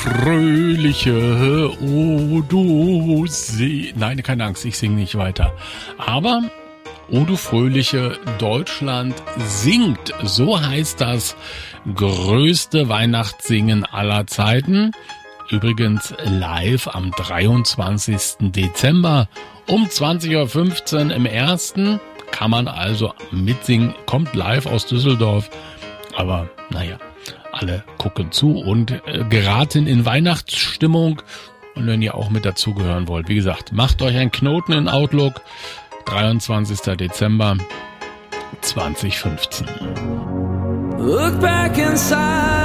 fröhliche, o du See... Nein, keine Angst, ich singe nicht weiter. Aber O du fröhliche, Deutschland singt. So heißt das größte Weihnachtssingen aller Zeiten. Übrigens live am 23. Dezember um 20.15 Uhr im ersten. Kann man also mitsingen, kommt live aus Düsseldorf. Aber naja, alle gucken zu und geraten in Weihnachtsstimmung. Und wenn ihr auch mit dazugehören wollt, wie gesagt, macht euch einen Knoten in Outlook. 23. Dezember 2015. Look back inside